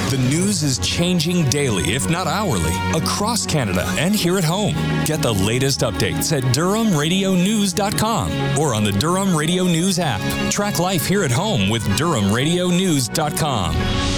The news is changing daily, if not hourly, across Canada and here at home. Get the latest updates at DurhamRadioNews.com or on the Durham Radio News app. Track life here at home with DurhamRadioNews.com.